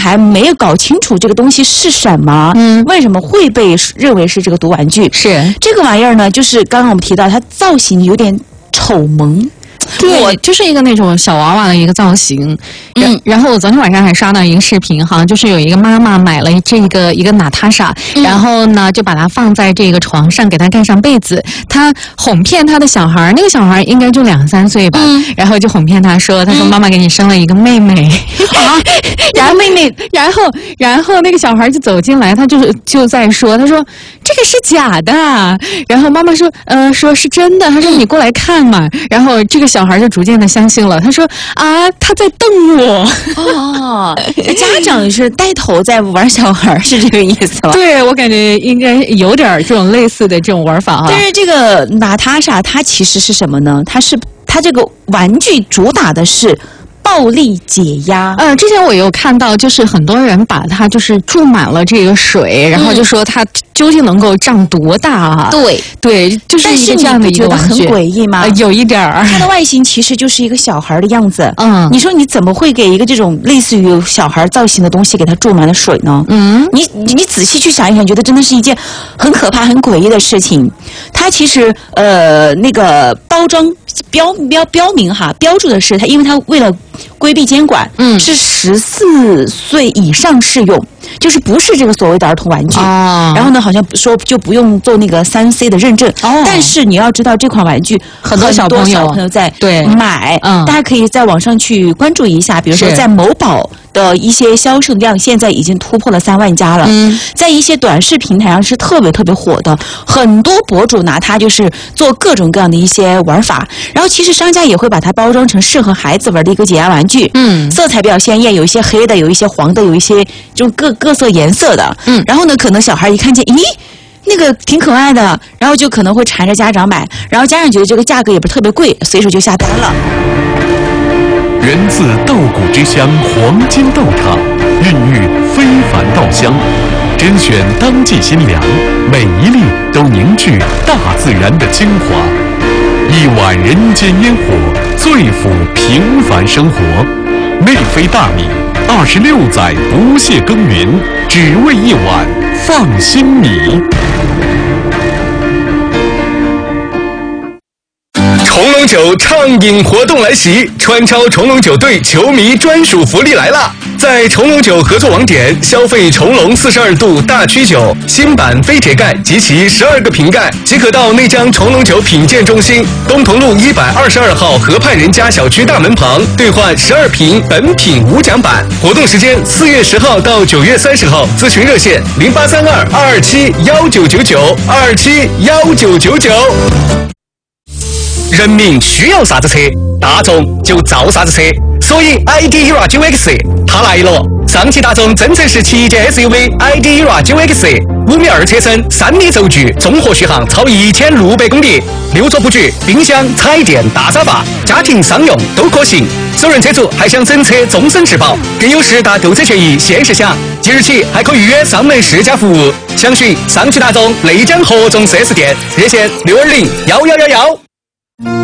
还没有搞清楚这个东西是什么，为什么会被认为是这个毒玩具？ 是这个玩意儿呢，就是刚刚我们提到，它造型有点丑萌。 对，就是一个那种小娃娃的一个造型。然后我昨天晚上还刷到一个视频哈，就是有一个妈妈买了一个娜塔莎，然后呢就把它放在这个床上，给它盖上被子，她哄骗她的小孩，那个小孩应该就2、3岁吧，然后就哄骗她说妈妈给你生了一个妹妹啊，然后妹妹，然后那个小孩就走进来，他就在说，他说这个是假的，然后妈妈说说是真的，他说你过来看嘛，然后这个小孩就逐渐的相信了，他说啊他在瞪我。 哦，家长是带头在玩小孩，是这个意思吗？ 对，我感觉应该有点这种类似的这种玩法哈。 但是这个娜塔莎它其实是什么呢？它这个玩具主打的是暴力解压。 之前我有看到，就是很多人把它就是注满了这个水，然后就说它究竟能够胀多大啊？对，就是一个这样的一个玩具。 但是你不觉得很诡异吗？ 有一点儿。 它的外形其实就是一个小孩的样子。你说你怎么会给一个这种类似于小孩造型的东西给它注满了水呢？你仔细去想一想，觉得真的是一件很可怕、很诡异的事情。它其实那个包装标明哈，标注的是它，因为它为了规避监管，是14岁以上适用，就是不是这个所谓的儿童玩具。然后呢，好像说就不用做那个3C 的认证。但是你要知道，这款玩具很多小朋友在买，大家可以在网上去关注一下，比如说在某宝的一些销售量现在已经突破了3万家了，在一些短视平台上是特别特别火的，很多博主拿它就是做各种各样的一些玩法，然后其实商家也会把它包装成适合孩子玩的一个解压玩具，色彩比较鲜艳，有一些黑的，有一些黄的，有一些就各色颜色的，然后呢，可能小孩一看见，咦，那个挺可爱的，然后就可能会缠着家长买，然后家长觉得这个价格也不是特别贵，随手就下单了。 源自稻谷之乡黄金稻场，孕育非凡稻香，甄选当季新粮，每一粒都凝聚大自然的精华。一碗人间烟火，最抚平凡生活。内飞大米，26载不懈耕耘，只为一碗放心米。 重龙酒畅饮活动来袭，川超重龙酒队球迷专属福利来了！在重龙酒合作网点消费重龙42度大曲酒新版飞铁盖及其12个瓶盖，即可到内江重龙酒品鉴中心东同路122号河畔人家小区大门旁兑换12瓶本品无奖版。活动时间4月10号到9月30号，咨询热线0832-227-1999，227-1999。人民需要啥子车，大众就造啥子车，所以 ID ERA 9X 它来了。上汽大众增程式旗舰 SUV ID ERA 9X， 5米2车身，3米轴距，综合续航超1600公里，6座布局，冰箱、彩电、大沙发，家庭商用都可行。首任车主还享整车终身质保，更有10大购车权益限时享。即日起还可预约上门试驾服务，详询上汽大众内江合众4S店，热线6201111。